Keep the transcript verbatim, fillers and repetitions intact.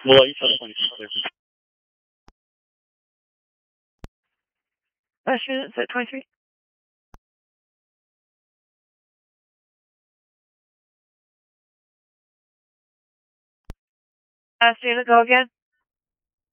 Well, you said twenty. Last unit is at twenty-three. Last unit, go again.